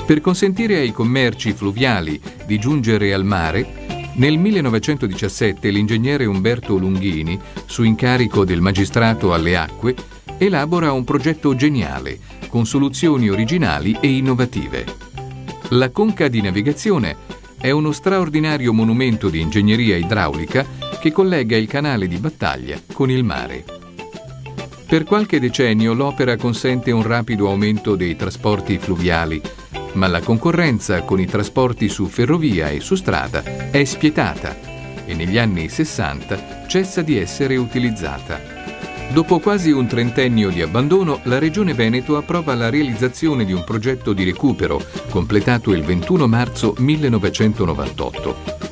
Per consentire ai commerci fluviali di giungere al mare, nel 1917 l'ingegnere Umberto Lunghini, su incarico del magistrato alle acque, elabora un progetto geniale, con soluzioni originali e innovative. La conca di navigazione è uno straordinario monumento di ingegneria idraulica che collega il canale di Battaglia con il mare. Per qualche decennio l'opera consente un rapido aumento dei trasporti fluviali, ma la concorrenza con i trasporti su ferrovia e su strada è spietata e negli anni 60 cessa di essere utilizzata. Dopo quasi un trentennio di abbandono, la Regione Veneto approva la realizzazione di un progetto di recupero completato il 21 marzo 1998.